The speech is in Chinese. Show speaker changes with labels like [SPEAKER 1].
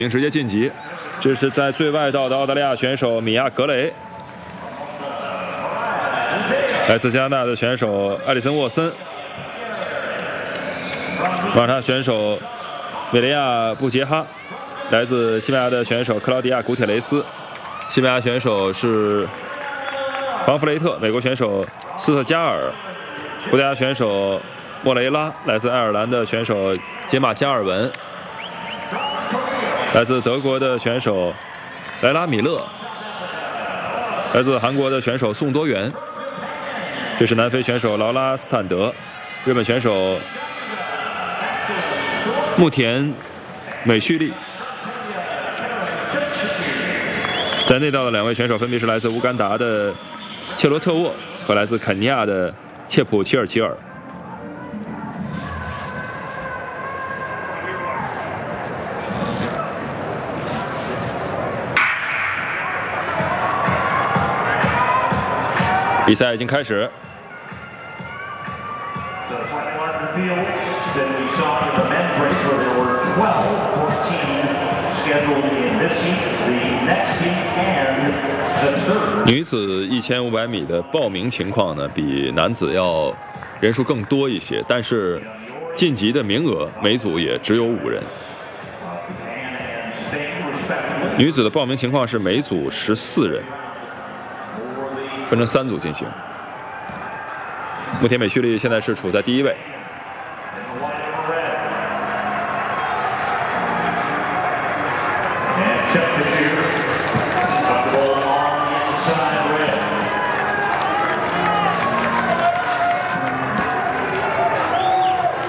[SPEAKER 1] 并直接晋级。这是在最外道的澳大利亚选手米亚·格雷，来自加拿大的选手艾里森·沃森，马塔选手维雷亚·布杰哈，来自西班牙的选手克劳迪亚·古铁雷斯，西班牙选手是庞弗雷特，美国选手斯特加尔，葡萄牙选手莫雷拉，来自爱尔兰的选手杰马·加尔文，来自德国的选手莱拉·米勒，来自韩国的选手宋多元，这是南非选手劳拉·斯坦德，日本选手木田美绪利。在内道的2位选手分别是来自乌干达的切罗特沃和来自肯尼亚的切普齐尔齐尔。比赛已经开始。女子1500米的报名情况呢，比男子要人数更多一些，但是晋级的名额每组也只有5人。女子的报名情况是每组14人。分成3组进行。木田美绪利现在是处在第1位。